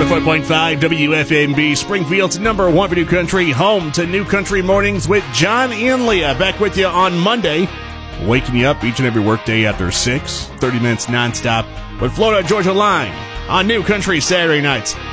104.5 WFMB, Springfield's number one for New Country, home to New Country Mornings with John and Leah. Back with you on Monday, waking you up each and every workday after 6, 30 minutes nonstop with Florida Georgia Line on New Country Saturday nights.